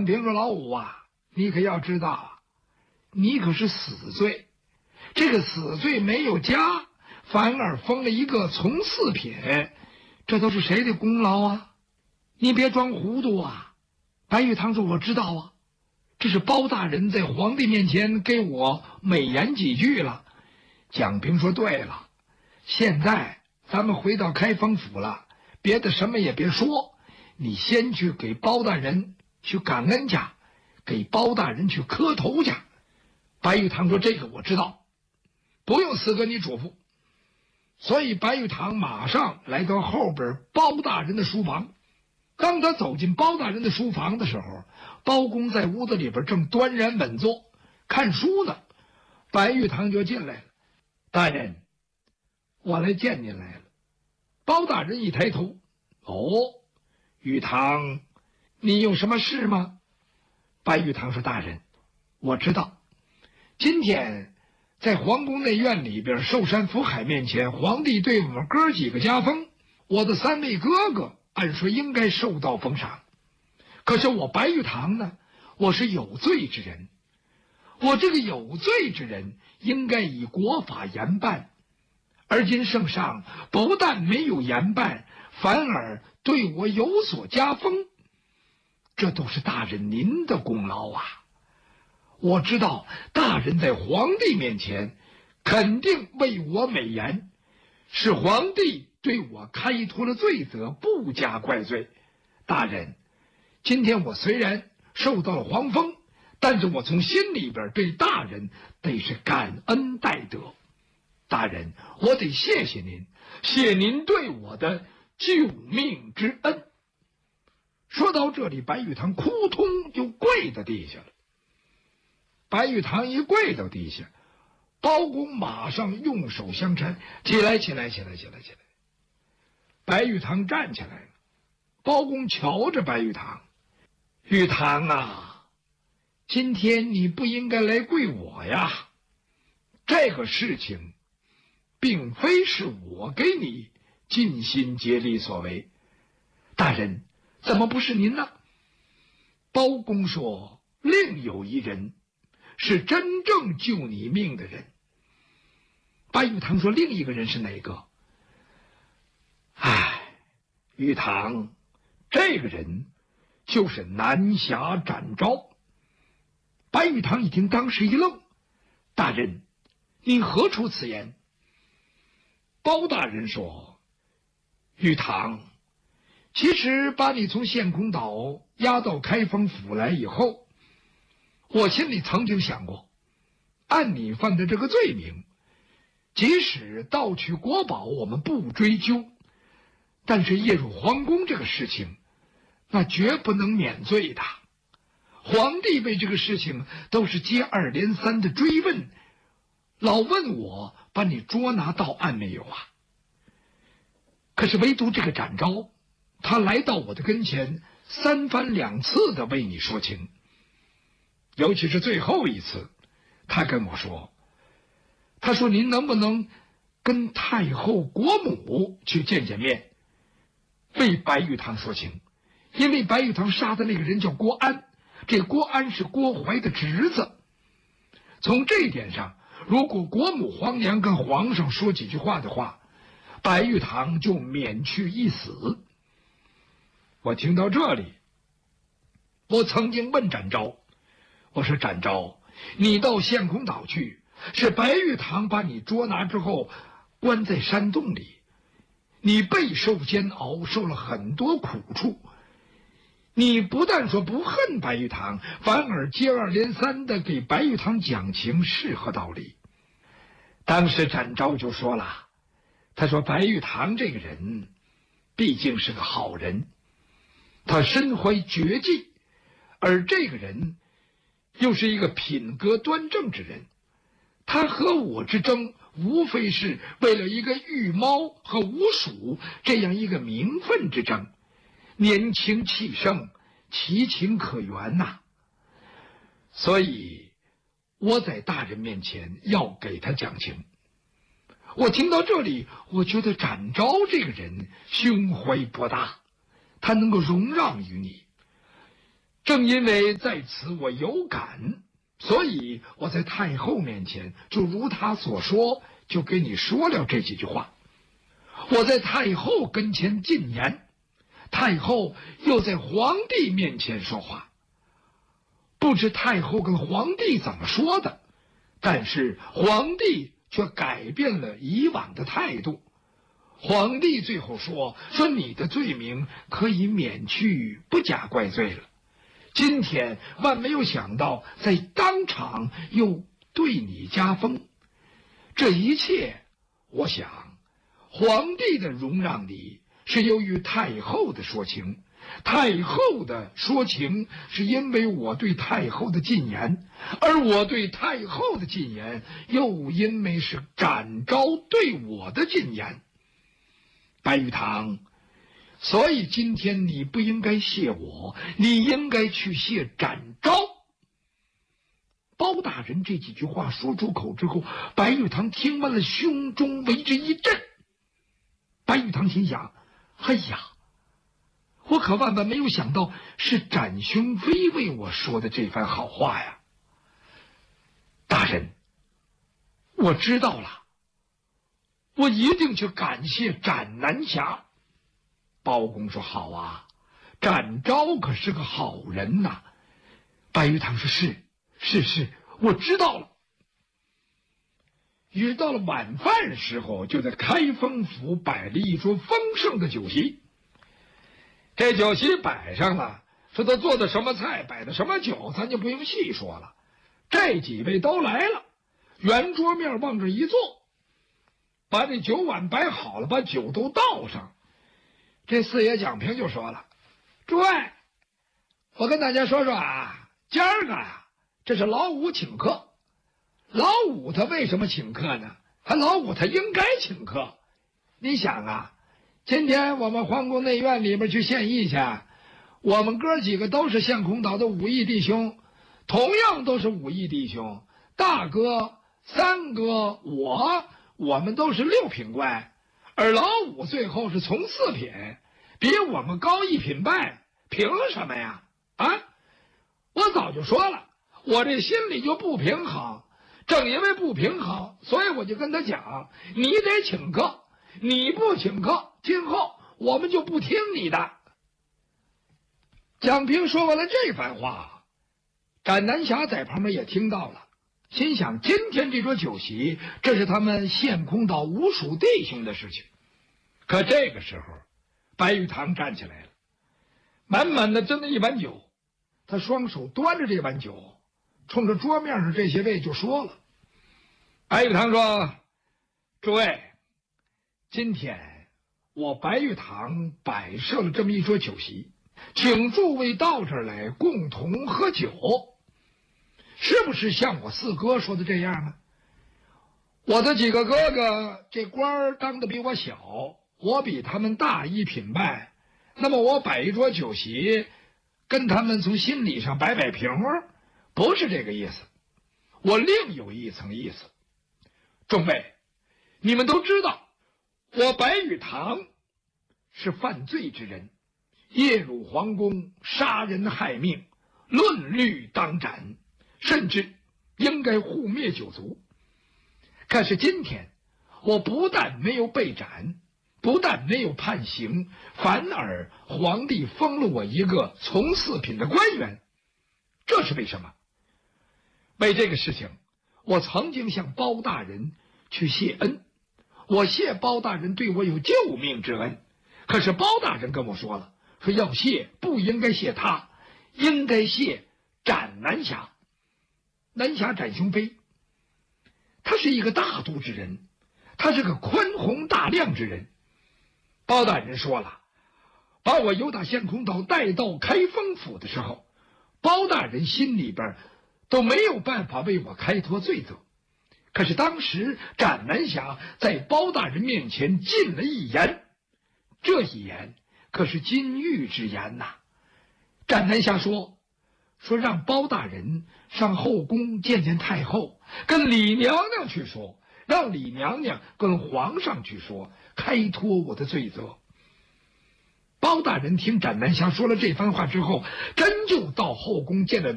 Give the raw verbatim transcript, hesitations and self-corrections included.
平说：“老五啊，你可要知道啊，你可是死罪，这个死罪没有加，反而封了一个从四品，这都是谁的功劳啊？你别装糊涂啊！”白玉堂说：“我知道啊，这是包大人在皇帝面前给我美言几句了。”蒋平说：“对了，现在咱们回到开封府了，别的什么也别说，你先去给包大人去感恩去，给包大人去磕头去。”白玉堂说：“这个我知道，不用四哥你嘱咐。”所以白玉堂马上来到后边包大人的书房。当他走进包大人的书房的时候，包公在屋子里边正端然稳坐看书呢。白玉堂就进来了：“大人，我来见您来了。”包大人一抬头：“哦，玉堂，你有什么事吗？”白玉堂说：“大人，我知道，今天在皇宫内院里边寿山福海面前，皇帝对我们哥几个加封，我的三位哥哥按说应该受到封赏，可是我白玉堂呢，我是有罪之人，我这个有罪之人应该以国法严办，而今圣上不但没有严办，反而对我有所加封，这都是大人您的功劳啊！我知道大人在皇帝面前肯定为我美言，是皇帝对我开脱了罪责，不加怪罪。大人，今天我虽然受到了皇封，但是我从心里边对大人得是感恩戴德。大人，我得谢谢您，谢您对我的救命之恩。说到这里，白玉堂扑通就跪在地下了。白玉堂一跪到地下，包公马上用手相搀：“起来，起来，起来，起来，起来！”白玉堂站起来了。包公瞧着白玉堂：“玉堂啊，今天你不应该来跪我呀！这个事情并非是我给你尽心竭力所为。大人，怎么不是您呢？”包公说：“另有一人是真正救你命的人。”白玉堂说：“另一个人是哪个？”唉，玉堂，这个人就是南侠展昭。白玉堂一听，当时一愣：“大人，您何出此言？”包大人说：“玉堂，其实把你从献空岛押到开封府来以后，我心里曾经想过，按你犯的这个罪名，即使盗取国宝我们不追究，但是夜入皇宫这个事情，那绝不能免罪的。皇帝为这个事情都是接二连三的追问，老问我把你捉拿到案没有啊？可是唯独这个展昭，他来到我的跟前，三番两次的为你说情。尤其是最后一次，他跟我说，他说您能不能跟太后国母去见见面，为白玉堂说情。因为白玉堂杀的那个人叫郭安，这郭安是郭槐的侄子。从这一点上，如果国母皇娘跟皇上说几句话的话，白玉堂就免去一死。我听到这里，我曾经问展昭，我说展昭，你到献空岛去，是白玉堂把你捉拿之后关在山洞里，你备受煎熬，受了很多苦处，你不但说不恨白玉堂，反而接二连三的给白玉堂讲情，是何道理？当时展昭就说了，他说白玉堂这个人毕竟是个好人，他身怀绝技，而这个人又是一个品格端正之人，他和我之争无非是为了一个御猫和吴蜀这样一个名分之争，年轻气盛，其情可原呐、啊。所以我在大人面前要给他讲情。我听到这里，我觉得展昭这个人胸怀博大，他能够容让于你。 正因为在此我有感，所以我在太后面前就如他所说，就给你说了这几句话。我在太后跟前进言，太后又在皇帝面前说话。不知太后跟皇帝怎么说的，但是皇帝却改变了以往的态度。皇帝最后说说你的罪名可以免去，不加怪罪了。今天万没有想到，在当场又对你加封。这一切，我想皇帝的容让你是由于太后的说情，太后的说情是因为我对太后的进言，而我对太后的进言又因为是展昭对我的进言。白玉堂，所以今天你不应该谢我，你应该去谢展昭。包大人这几句话说出口之后，白玉堂听完了，胸中为之一震。白玉堂心想，哎呀，我可万万没有想到是展雄飞为我说的这番好话呀。大人，我知道了，我一定去感谢展南侠。包公说，好啊，展昭可是个好人呐。白玉堂说，是是是，我知道了。于是到了晚饭时候，就在开封府摆了一桌丰盛的酒席。这酒席摆上了，说他做的什么菜，摆的什么酒，咱就不用细说了。这几位都来了，圆桌面往这一坐，把这酒碗摆好了，把酒都倒上。这四爷蒋平就说了，诸位，我跟大家说说啊，今儿个啊，这是老五请客。老五他为什么请客呢？他老五他应该请客。你想啊，今天我们皇宫内院里边去献艺去，我们哥几个都是献空岛的武艺弟兄，同样都是武艺弟兄，大哥、三哥、我，我们都是六品官，而老五最后是从四品，比我们高一品半，凭什么呀？啊！我早就说了，我这心里就不平衡。正因为不平衡，所以我就跟他讲，你得请客，你不请客，今后我们就不听你的。蒋平说完了这番话，展南侠在旁边也听到了，心想今天这桌酒席，这是他们献空岛五属弟兄的事情。可这个时候，白玉堂站起来了，满满的斟了一碗酒，他双手端着这碗酒，冲着桌面上这些位就说了。白玉堂说，诸位，今天我白玉堂摆设了这么一桌酒席，请诸位到这儿来共同喝酒，是不是像我四哥说的这样呢？我的几个哥哥这官儿当的比我小，我比他们大一品半，那么我摆一桌酒席，跟他们从心理上摆摆平，不是这个意思，我另有一层意思。众位，你们都知道，我白玉堂是犯罪之人，夜入皇宫，杀人害命，论律当斩，甚至应该护灭九族。可是今天，我不但没有被斩，不但没有判刑，反而皇帝封了我一个从四品的官员。这是为什么？为这个事情，我曾经向包大人去谢恩，我谢包大人对我有救命之恩，可是包大人跟我说了，说要谢不应该谢他，应该谢展南侠。南侠展雄飞，他是一个大度之人，他是个宽宏大量之人。包大人说了，把我由打献空岛带到开封府的时候，包大人心里边都没有办法为我开脱罪责。可是当时展南侠在包大人面前进了一言，这一言可是金玉之言呐、啊。展南侠说说让包大人上后宫见见太后，跟李娘娘去说，让李娘娘跟皇上去说，开脱我的罪责。 包大人听展南侠说了这番话之后，真就到后宫见了